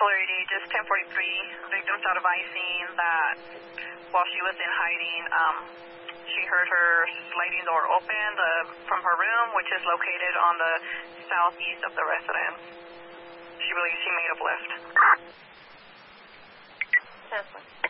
Lady, just 1043. Victim's advising that while she was in hiding, she heard her sliding door open from her room, which is located on the southeast of the residence. She believes she may have left. Cancel.